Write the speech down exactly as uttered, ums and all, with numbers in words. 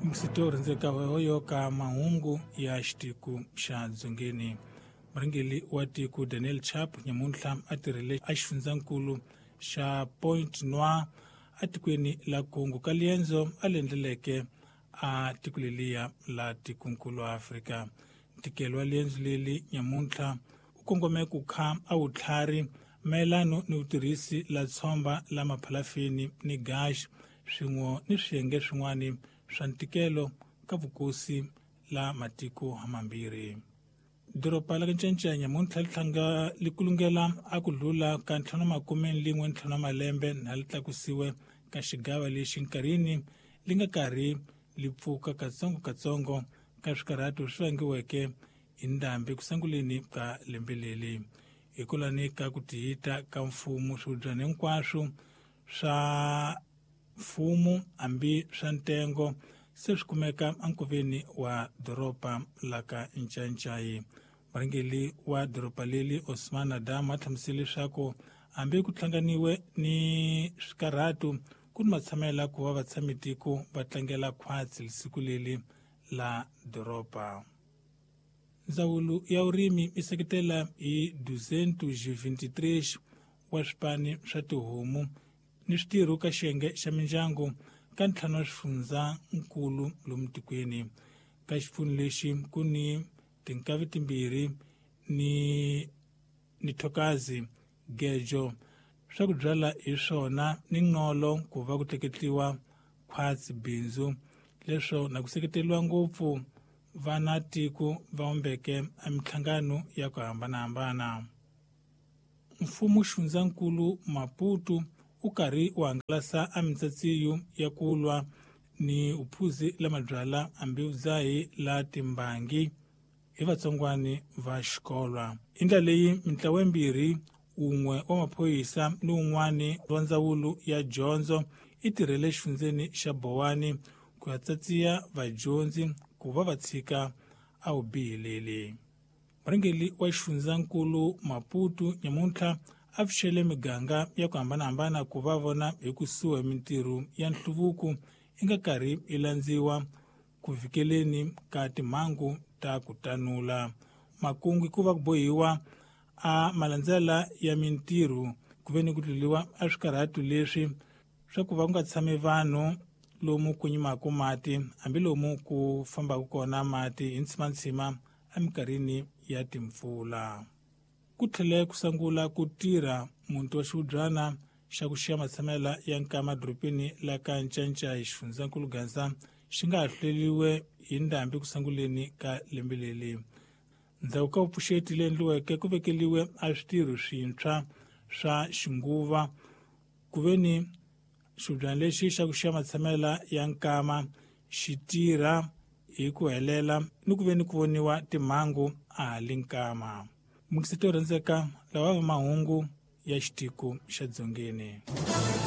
msitori nzeka hoyo ka mahungu ya xitiku xa dzongeni. Murangeli wa tiko Daniel Chapo nyamuntlha a tirhile a xifundzankulu xa Point Noir atikweni la Congo ka liendzo a lendleleke a tiko leliya la tikonkulu Afrika. Ntikelo wa liendzo leli nyamuntlha u kongome ku kha a vutlhari mayelano ni vutirhisi la tshomba la maphalafini ni gash swin'we ni swiyenge swin'wana swa ntikelo ka vukosi la matiko hamambirhi. Doropa la Kancanca nyamuntlha li tlhanga li kulungela a ku dlula ka ntlhanu makume lin'we ntlhanu malembe na li tlakusiwe ka xigava lexi nkarhini li nga karhi li pfuka katsongo katsongo ka swikarhato swi vangiweke hi ndhambi kusanguleni ka lembe leli. Hi ku lani ka ku tihita ka mfumo swibudyana hinkwaswo swa mfumo hambi swa ntengo se swi kumeka enkoveni wa doropa la ka Ncancayi. Murangeli wa doropa leli Osman Adam a hlamusele leswaku hambi ku hlanganiwe ni swikarhato ku ni matshamela ku va vatshamittiko va tlangela khwatsi li siku leli la doropa. Ndzawulo ya vurimi i seketela hi duzentos e vinte e três wa swipani swa tihomu ni switirho ka xiyenge xa mindyangu ka ntlhanu wa swifundzankulu lomu tikweni. Ka xipfuno lexi ku ni tinkavi timbirhi ni ni thokazi gejo swa ku byala hi swona ni ngolo ku va ku tleketliwa khwatsi bindzu leswo na ku seketeliwa ngopfu vana tiko va vumbeke a mitlhangano ya ku hambanahambana. Mfumo xifundzankulu Maputo u karhi u hangalasa a mitsatsiyo ya ku lwa ni uphuzi la mabyala hambi udzahi la timbangi hi vatsongwani va xikolwa. Hi ndlela leyi mitlawa yimbirhi un'we wa maphoyisa ni un'wana wa ndzawulo ya dyondzo i tirhele xifundzeni xa Bowani ku ya tsatsiya vadyondzi ku va va tshika a vubihi leli. Murangeli wa xifundzankulu Maputo nyamuntlha a pfuxele miganga ya ku hambanahambana ku va vona hi kusuhi mintirho ya nhluvuko yi nga karhi yi landziwa ku fikeleni ka timhangu ta ku tanula. Makungu ku va ku bohiwa a malandzela ya mintirho ku ve ni ku tluliwa a swikarhato leswi swa ku va ku nga tshami vanhu lomu ku nyimaka mati hambi lomu ku fambaka kona mati hi ntshimantsima eminkarhini ya timpfula. Ku tlhele ku sungula ku tirha muti wa xibudyana xa ku xiya matshamela ya nkama doropeni la ka Ncanca hi xifundzankulu Gaza xi nga ha hluriwe hi ndhambi kusunguleni ka lembe leli. Ndzhaku ka vupfuxeti leyi endliweke ku vekeliwe a switirho swintshwa swa xinguva ku ve ni xibudyana lexi xa ku xiya matshamela ya nkama xi tirha hi ku helela ni ku ve ni ku voniwa timhangu a hali nkama. Mukisito rhandzeka lava va mahungu ya xitiko xa dzongeni.